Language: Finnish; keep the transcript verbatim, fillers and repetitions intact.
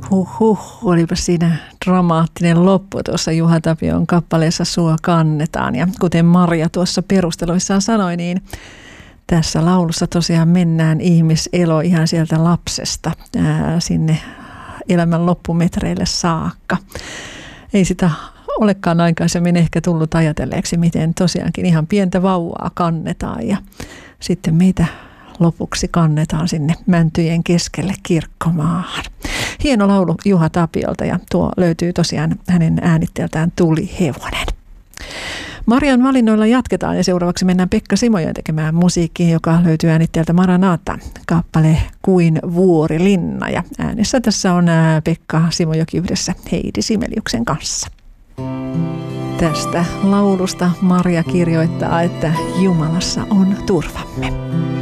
Huhhuh, olipa siinä dramaattinen loppu tuossa Juha Tapion kappaleessa Sua kannetaan. Ja kuten Marja tuossa perusteluissaan sanoi, niin tässä laulussa tosiaan mennään ihmiselo ihan sieltä lapsesta ää, sinne elämän loppumetreille saakka. Ei sitä olekaan aikaisemmin ehkä tullut ajatelleeksi, miten tosiaankin ihan pientä vauvaa kannetaan ja sitten meitä lopuksi kannetaan sinne mäntyjen keskelle kirkkomaahan. Hieno laulu Juha Tapiolta ja tuo löytyy tosiaan hänen äänitteeltään Tuli hevonen. Marian valinnoilla jatketaan ja seuraavaksi mennään Pekka Simojoen tekemään musiikkiin, joka löytyy äänitteeltä Maranata, kappale Kuin vuorilinna. Ja äänessä tässä on Pekka Simojoki yhdessä Heidi Simeliuksen kanssa. Tästä laulusta Maria kirjoittaa, että Jumalassa on turvamme.